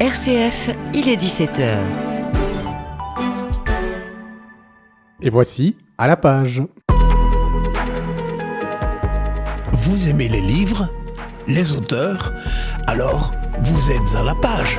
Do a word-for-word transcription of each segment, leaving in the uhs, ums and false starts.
R C F, il est dix-sept heures. Et voici À la page. Vous aimez les livres, les auteurs? Alors, vous êtes à la page.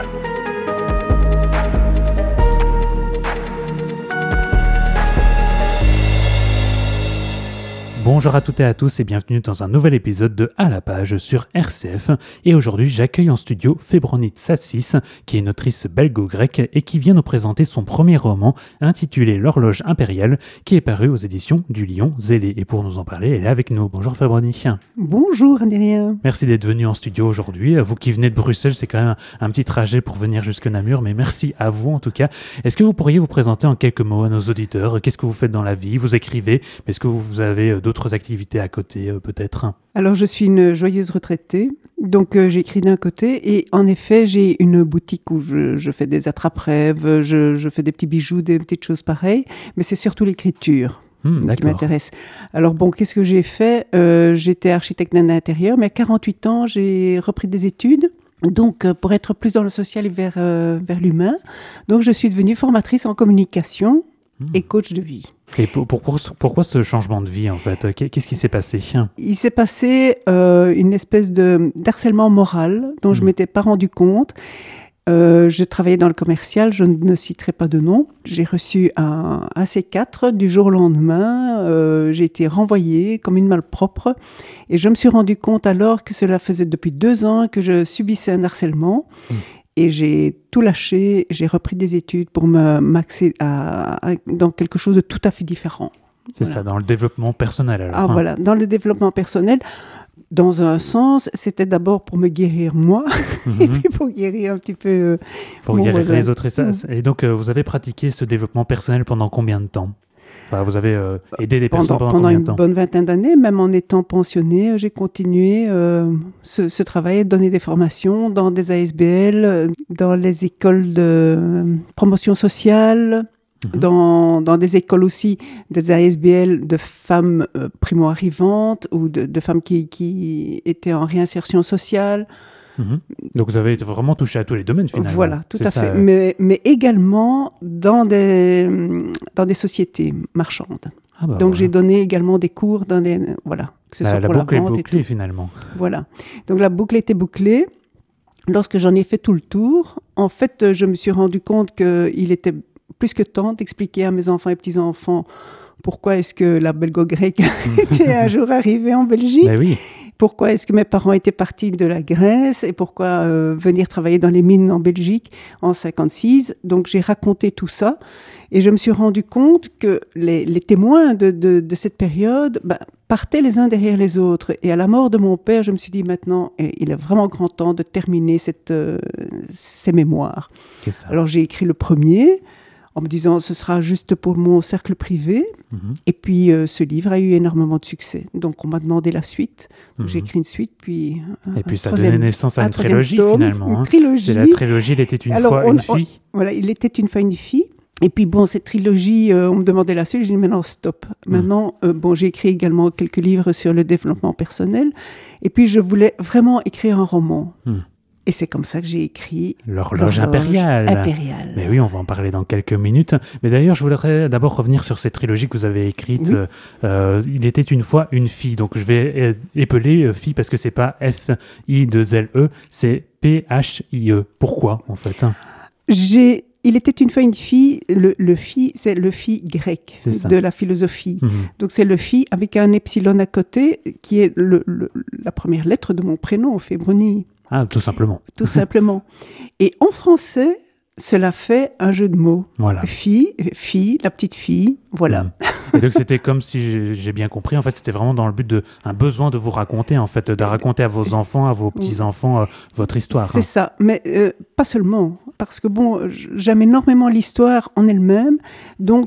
Bonjour à toutes et à tous et bienvenue dans un nouvel épisode de À la page sur R C F. Et aujourd'hui, j'accueille en studio Fébronite Tsatsis, qui est une autrice belgo-grecque et qui vient nous présenter son premier roman intitulé L'horloge impériale, qui est paru aux éditions du Lion Zélé. Et pour nous en parler, elle est avec nous. Bonjour Fébronite. Bonjour Adrien. Merci d'être venu en studio aujourd'hui. Vous qui venez de Bruxelles, c'est quand même un, un petit trajet pour venir jusque Namur, mais merci à vous en tout cas. Est-ce que vous pourriez vous présenter en quelques mots à nos auditeurs? Qu'est-ce que vous faites dans la vie? Vous écrivez, mais est-ce que vous avez d'autres D'autres activités à côté, euh, peut-être? Alors, je suis une joyeuse retraitée, donc euh, j'écris d'un côté, et en effet, j'ai une boutique où je, je fais des attrape-rêves, je, je fais des petits bijoux, des petites choses pareilles, mais c'est surtout l'écriture mmh, qui m'intéresse. Alors bon, qu'est-ce que j'ai fait? euh, J'étais architecte d'intérieur, mais à quarante-huit ans, j'ai repris des études. Donc, euh, pour être plus dans le social et vers, euh, vers l'humain. Donc, je suis devenue formatrice en communication mmh. et coach de vie. Et pour, pour, pour, pourquoi ce changement de vie, en fait? Qu'est-ce qui s'est passé? Il s'est passé euh, une espèce de, d'harcèlement moral dont mmh. je ne m'étais pas rendu compte. Euh, je travaillais dans le commercial, je ne citerai pas de nom. J'ai reçu un, un C quatre du jour au lendemain. Euh, j'ai été renvoyée comme une malpropre. Et je me suis rendu compte alors que cela faisait depuis deux ans que je subissais un harcèlement. Mmh. Et j'ai tout lâché, j'ai repris des études pour me m'axer à, à, dans quelque chose de tout à fait différent. C'est voilà. ça, dans le développement personnel alors. Ah enfin... voilà, dans le développement personnel, dans un sens, c'était d'abord pour me guérir moi, mm-hmm. et puis pour guérir un petit peu euh, Pour mon guérir voisin. les autres. Et, ça, et donc, euh, vous avez pratiqué ce développement personnel pendant combien de temps? Enfin, vous avez euh, aidé les personnes pendant, pendant, pendant combien de temps? Pendant une bonne vingtaine d'années, même en étant pensionnée, j'ai continué euh, ce, ce travail, donner des formations dans des A S B L, dans les écoles de promotion sociale, mmh. dans, dans des écoles aussi, des A S B L de femmes euh, primo-arrivantes ou de, de femmes qui, qui étaient en réinsertion sociale. Mmh. Donc vous avez vraiment touché à tous les domaines finalement. Voilà, tout C'est à ça, fait. euh... Mais, mais également dans des, dans des sociétés marchandes. Ah bah Donc voilà. J'ai donné également des cours dans des... Voilà, que ce la, soit la pour boucle la vente est bouclée et tout. Finalement. Voilà. Donc la boucle était bouclée. Lorsque j'en ai fait tout le tour, en fait, je me suis rendu compte qu'il était plus que temps d'expliquer à mes enfants et petits-enfants pourquoi est-ce que la belgo-grecque était un jour arrivée en Belgique. Mais oui. Pourquoi est-ce que mes parents étaient partis de la Grèce et pourquoi euh, venir travailler dans les mines en Belgique en cinquante-six. Donc, j'ai raconté tout ça et je me suis rendu compte que les, les témoins de, de, de cette période ben, partaient les uns derrière les autres. Et à la mort de mon père, je me suis dit maintenant, il est vraiment grand temps de terminer cette, euh, ces mémoires. C'est ça. Alors, j'ai écrit le premier en me disant ce sera juste pour mon cercle privé. Mmh. Et puis, euh, ce livre a eu énormément de succès. Donc, on m'a demandé la suite. Mmh. J'ai écrit une suite, puis un, Et puis, un ça a donné naissance à une trilogie, tome, finalement. Une hein. trilogie. C'est la trilogie « Il était une Alors, fois on, une fille ». Voilà, « Il était une fois une fille ». Et puis, bon, cette trilogie, euh, on me demandait la suite. J'ai dit, maintenant, stop. Mmh. Maintenant, euh, bon, j'ai écrit également quelques livres sur le développement personnel. Et puis, je voulais vraiment écrire un roman. Mmh. Et c'est comme ça que j'ai écrit L'horloge impériale. impériale. Mais oui, on va en parler dans quelques minutes. Mais d'ailleurs, je voudrais d'abord revenir sur cette trilogie que vous avez écrite. Oui. Euh, il était une fois une fille. Donc, je vais épeler euh, fille parce que c'est pas F I deux L E, c'est P H I E. Pourquoi, en fait? J'ai... Il était une fois une fille, le, le phi, c'est le phi grec de la philosophie. Mmh. Donc c'est le phi avec un epsilon à côté qui est le, le, la première lettre de mon prénom, Fébroni. Ah, tout simplement. Tout simplement. Et en français, cela fait un jeu de mots. Voilà. Fille, fille, la petite fille, voilà. Mmh. Et donc c'était comme si j'ai, j'ai bien compris, en fait c'était vraiment dans le but de un besoin de vous raconter, en fait, de raconter à vos enfants, à vos petits-enfants euh, votre histoire. C'est hein. ça, mais euh, pas seulement, parce que bon, j'aime énormément l'histoire en elle-même, donc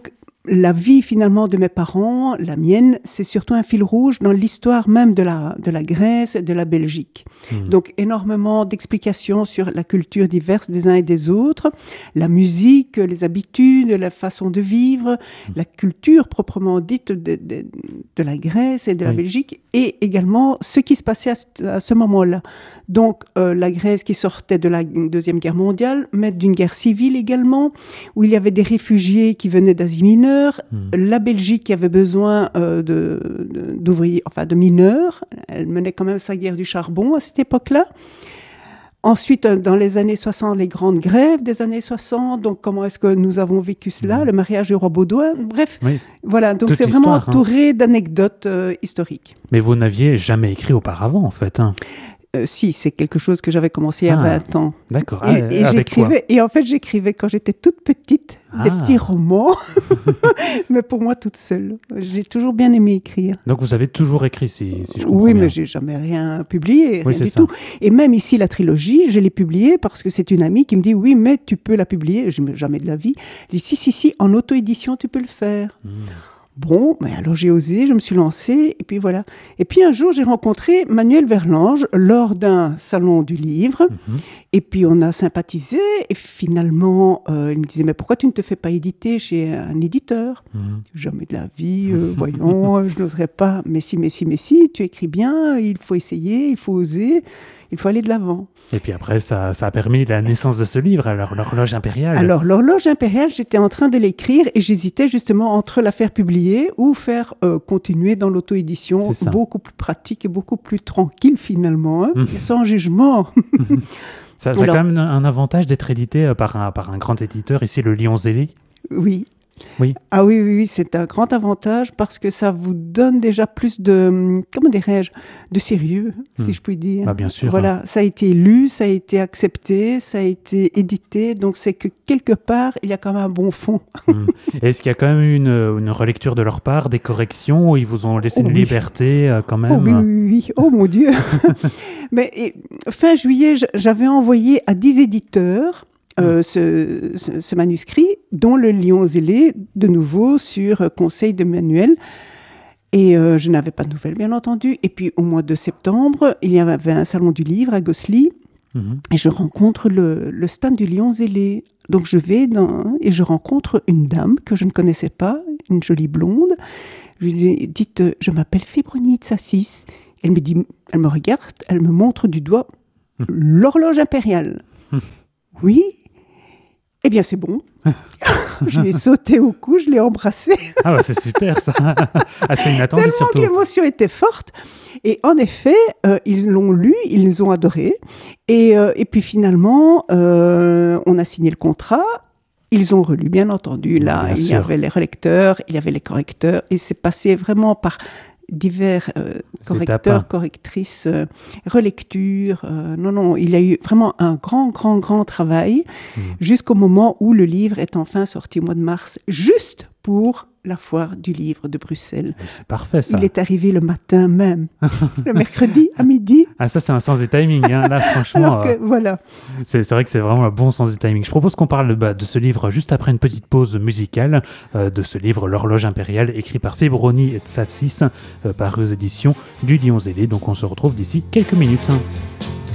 la vie finalement de mes parents, la mienne, c'est surtout un fil rouge dans l'histoire même de la, de la Grèce et de la Belgique. Mmh. Donc énormément d'explications sur la culture diverse des uns et des autres, la musique, les habitudes, la façon de vivre, mmh. la culture proprement dite de, de, de la Grèce et de oui. la Belgique, et également ce qui se passait à ce, à ce moment-là. Donc euh, la Grèce qui sortait de la Deuxième Guerre mondiale, mais d'une guerre civile également, où il y avait des réfugiés qui venaient d'Asie mineure, Mmh. la Belgique qui avait besoin euh, de, de, d'ouvriers, enfin de mineurs, elle menait quand même sa guerre du charbon à cette époque-là. Ensuite, dans les années soixante, les grandes grèves des années soixante, donc comment est-ce que nous avons vécu cela, mmh. le mariage du roi Baudouin, bref, oui. voilà, donc Toute c'est vraiment entouré hein. d'anecdotes euh, historiques. Mais vous n'aviez jamais écrit auparavant en fait hein. Euh, si, c'est quelque chose que j'avais commencé à ah, vingt ans. D'accord. Et, et, avec j'écrivais, quoi et en fait, j'écrivais quand j'étais toute petite, ah. des petits romans, mais pour moi toute seule. J'ai toujours bien aimé écrire. Donc vous avez toujours écrit, si, si je comprends oui, bien. mais j'ai jamais rien publié, oui, rien du ça. tout. Et même ici, la trilogie, je l'ai publiée parce que c'est une amie qui me dit, oui, mais tu peux la publier. Je ne mets jamais de la vie. Je dis, si, si, si, en auto-édition, tu peux le faire. Mmh. Bon, mais alors j'ai osé, je me suis lancée, et puis voilà. Et puis un jour, j'ai rencontré Manuel Verlange lors d'un salon du livre, mm-hmm. et puis on a sympathisé, et finalement, euh, il me disait, mais pourquoi tu ne te fais pas éditer chez un éditeur ? mm. Jamais de la vie, euh, voyons, je n'oserais pas. Mais si, mais si, mais si, tu écris bien, il faut essayer, il faut oser, il faut aller de l'avant. Et puis après, ça, ça a permis la naissance de ce livre, alors l'horloge impériale. Alors l'horloge impériale, j'étais en train de l'écrire et j'hésitais justement entre la faire publier ou faire euh, continuer dans l'auto-édition, beaucoup plus pratique et beaucoup plus tranquille finalement, hein, mmh. sans jugement. ça, ça alors, a quand même un avantage d'être édité par un, par un grand éditeur, ici le Lion Zélé. Oui. Oui. Ah oui, oui, oui, c'est un grand avantage parce que ça vous donne déjà plus de, comment dirais-je, de sérieux, mmh. si je puis dire. Bah, bien sûr. Voilà, hein. ça a été lu, ça a été accepté, ça a été édité, donc c'est que quelque part, il y a quand même un bon fond. mmh. Est-ce qu'il y a quand même eu une, une relecture de leur part, des corrections, où ils vous ont laissé oh, une oui. liberté euh, quand même Oh oui, oui, oui, oh mon Dieu. Mais et, fin juillet, j'avais envoyé à dix éditeurs Euh, ce, ce, ce manuscrit, dont le Lion Zélé, de nouveau, sur euh, conseil de Manuel. Et euh, je n'avais pas de nouvelles, bien entendu. Et puis, au mois de septembre, il y avait un salon du livre à Gosselies. Mm-hmm. Et je rencontre le, le stand du Lion Zélé. Donc, je vais dans, et je rencontre une dame que je ne connaissais pas, une jolie blonde. Je lui ai dit, je m'appelle Fébronide Sassis. Elle me dit, elle me regarde, elle me montre du doigt mm. l'horloge impériale. Mm. Oui. Eh bien, c'est bon. Je lui ai sauté au cou, je l'ai embrassé. Ah bah c'est super ça. Assez inattendu Tellement surtout. Tellement que l'émotion était forte. Et en effet, euh, ils l'ont lu, ils les ont adoré. Et, euh, et puis finalement, euh, on a signé le contrat. Ils ont relu, bien entendu. Là, bien il sûr. y avait les relecteurs, il y avait les correcteurs. Et c'est passé vraiment par divers euh, correcteurs, étapes. correctrices, euh, relectures. Euh, non, non, il y a eu vraiment un grand, grand, grand travail mmh. jusqu'au moment où le livre est enfin sorti au mois de mars, juste pour la foire du livre de Bruxelles. Mais c'est parfait, ça. Il est arrivé le matin même, le mercredi à midi. Ah, ça, c'est un sens du timing, hein. Là, franchement. Alors que, euh, voilà. C'est, c'est vrai que c'est vraiment un bon sens du timing. Je propose qu'on parle bah, de ce livre juste après une petite pause musicale, euh, de ce livre, L'horloge impériale, écrit par Fébronie Tsatsis, euh, paru aux éditions du Lion Zélé. Donc, on se retrouve d'ici quelques minutes.